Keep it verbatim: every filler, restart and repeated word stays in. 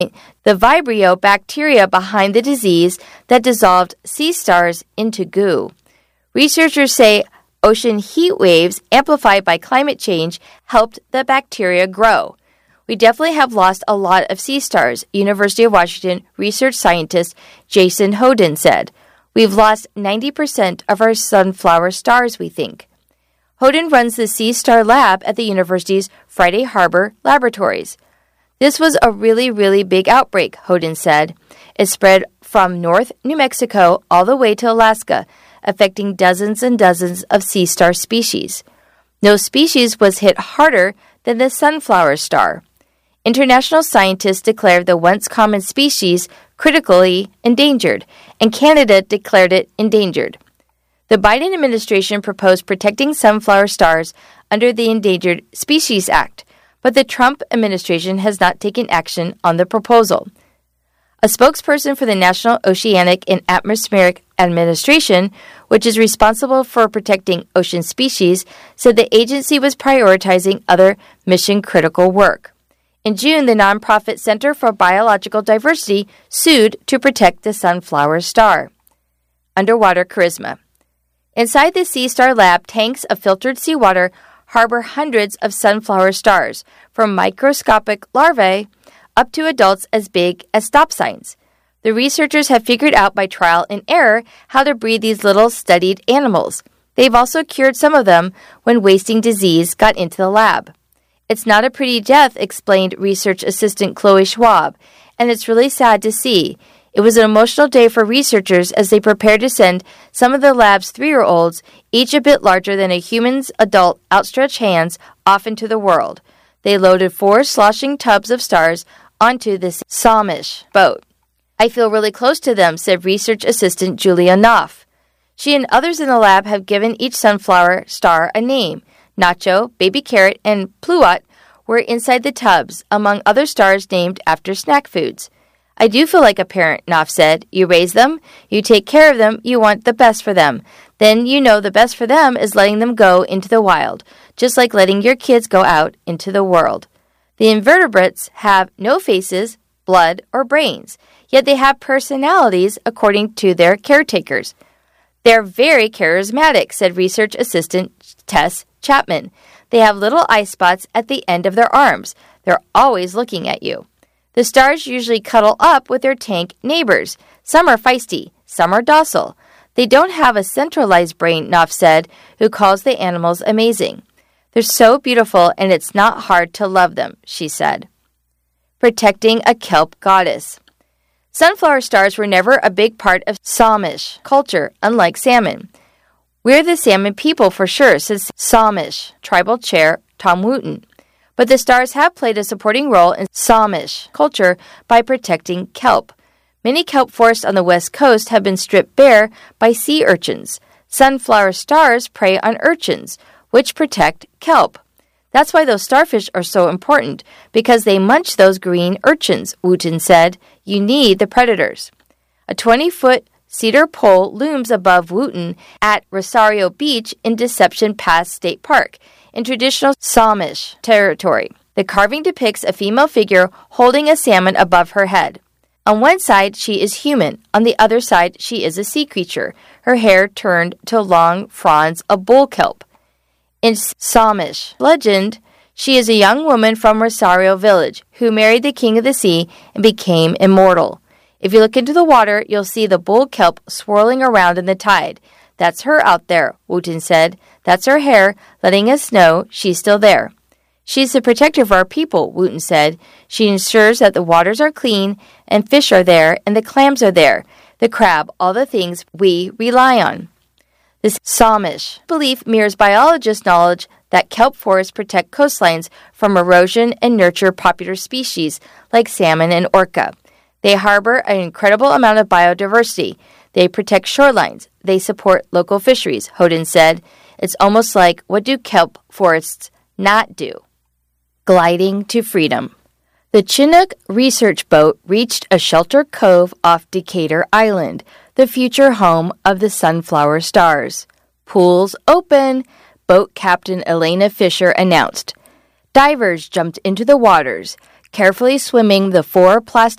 the Vibrio bacteria behind the disease that dissolved sea stars into goo. Researchers say ocean heat waves amplified by climate change helped the bacteria grow. We definitely have lost a lot of sea stars, University of Washington research scientist Jason Hoden said. We've lost ninety percent of our sunflower stars, we think. Hoden runs the Sea Star Lab at the university's Friday Harbor Laboratories. This was a really, really big outbreak, Hoden said. It spread from North New Mexico all the way to Alaska, affecting dozens and dozens of sea star species. No species was hit harder than the sunflower star. International scientists declared the once common species critically endangered, and Canada declared it endangered. The Biden administration proposed protecting sunflower stars under the Endangered Species Act, but the Trump administration has not taken action on the proposal. A spokesperson for the National Oceanic and Atmospheric Administration, which is responsible for protecting ocean species, said the agency was prioritizing other mission-critical work. In June, the nonprofit Center for Biological Diversity sued to protect the sunflower star. Underwater charisma. Inside the Sea Star Lab, tanks of filtered seawater harbor hundreds of sunflower stars, from microscopic larvae up to adults as big as stop signs. The researchers have figured out by trial and error how to breed these little studied animals. They've also cured some of them when wasting disease got into the lab. It's not a pretty death, explained research assistant Chloe Schwab, and it's really sad to see. It was an emotional day for researchers as they prepared to send some of the lab's three-year-olds, each a bit larger than a human's adult outstretched hands, off into the world. They loaded four sloshing tubs of stars onto this Samish boat. I feel really close to them, said research assistant Julia Knopf. She and others in the lab have given each sunflower star a name. Nacho, Baby Carrot, and Pluot were inside the tubs, among other stars named after snack foods. I do feel like a parent, Knopf said. You raise them, you take care of them, you want the best for them. Then you know the best for them is letting them go into the wild, just like letting your kids go out into the world. The invertebrates have no faces, blood, or brains, yet they have personalities according to their caretakers. They're very charismatic, said research assistant Tess Chapman. They have little eye spots at the end of their arms. They're always looking at you. The stars usually cuddle up with their tank neighbors. Some are feisty, some are docile. They don't have a centralized brain, Knopf said, who calls the animals amazing. They're so beautiful, and it's not hard to love them, she said. Protecting a kelp goddess. Sunflower stars were never a big part of Samish culture, unlike salmon. We're the salmon people for sure, says Samish tribal chair Tom Wooten. But the stars have played a supporting role in Samish culture by protecting kelp. Many kelp forests on the west coast have been stripped bare by sea urchins. Sunflower stars prey on urchins, which protect kelp. That's why those starfish are so important, because they munch those green urchins, Wooten said. You need the predators. A twenty-foot cedar pole looms above Wooten at Rosario Beach in Deception Pass State Park, in traditional Samish territory. The carving depicts a female figure holding a salmon above her head. On one side, she is human. On the other side, she is a sea creature, her hair turned to long fronds of bull kelp. In Samish legend, she is a young woman from Rosario Village who married the king of the sea and became immortal. If you look into the water, you'll see the bull kelp swirling around in the tide. That's her out there, Wooten said. That's her hair, letting us know she's still there. She's the protector of our people, Wooten said. She ensures that the waters are clean and fish are there and the clams are there, the crab, all the things we rely on. This Samish belief mirrors biologist knowledge that kelp forests protect coastlines from erosion and nurture popular species like salmon and orca. They harbor an incredible amount of biodiversity. They protect shorelines. They support local fisheries, Hoden said. It's almost like, what do kelp forests not do? Gliding to freedom. The Chinook research boat reached a sheltered cove off Decatur Island, the future home of the sunflower stars. Pools open, boat captain Elena Fisher announced. Divers jumped into the waters. carefully swimming the four plastic